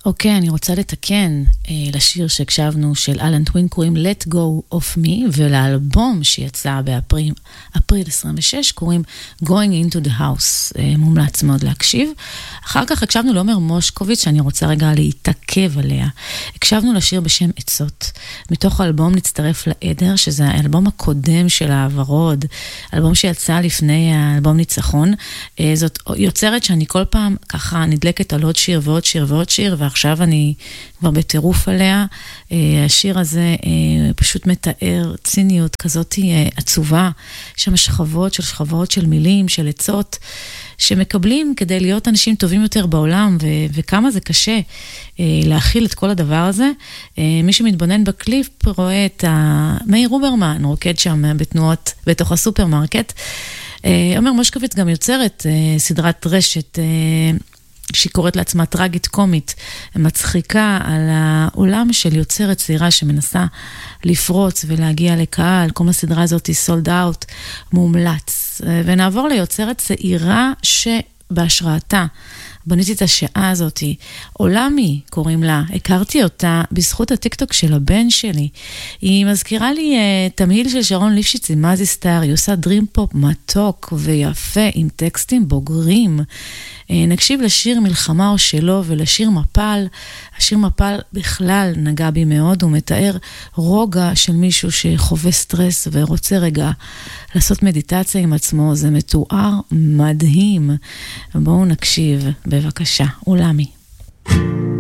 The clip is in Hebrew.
אוקיי, אני רוצה לתקן לשיר שהקשבנו של אלן טווין, קוראים Let Go of Me, ולאלבום שיצא באפריל 26 קוראים Going into the House, מומלץ מאוד להקשיב. אחר כך הקשבנו לעומר מושקוביץ, שאני רוצה רגע להתעכב עליה. הקשבנו לשיר בשם עצות, מתוך האלבום נצטרף לעדר, שזה האלבום הקודם של הוורוד, אלבום שיצא לפני האלבום ניצחון. זאת יוצרת שאני כל פעם ככה נדלקת על עוד שיר ועוד שיר ועוד שיר, ועכשיו אני כבר בטירוף עליה. השיר הזה פשוט מתאר ציניות כזאת עצובה, שם שכבות של מילים, של עצות, שמקבלים כדי להיות אנשים טובים יותר בעולם, וכמה זה קשה להכיל את כל הדבר הזה. מי שמתבונן בקליפ רואה את מאיר רוברמן, רוקד שם בתנועות בתוך הסופרמרקט. עומר מושקוביץ גם יוצרת סדרת רשת, שהיא קוראת לעצמה טרגית קומית, מצחיקה על העולם של יוצרת צעירה שמנסה לפרוץ ולהגיע לקהל. כל הסדרה הזאת היא סולד אאוט, מומלץ. ונעבור ליוצרת צעירה שבהשראתה בניתי את השעה הזאת, עולמי קוראים לה, הכרתי אותה בזכות הטיקטוק של הבן שלי. היא מזכירה לי תמהיל של שרון ליפשיץ עם מזי סטאר, היא עושה דרים פופ מתוק ויפה עם טקסטים בוגרים. נקשיב לשיר מלחמה או שלו ולשיר מפל. השיר מפל בכלל נגע בי מאוד, הוא מתאר רוגע של מישהו שחווה סטרס ורוצה רגע לעשות מדיטציה עם עצמו, זה מתואר מדהים. בואו נקשיב בבקשה, עולמי.